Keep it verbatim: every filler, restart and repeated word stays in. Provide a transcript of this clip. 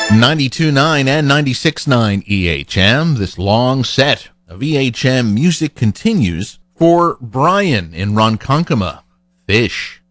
ninety-two point nine and ninety-six point nine E H M. This long set of E H M music continues for Brian in Ronkonkoma. Fish.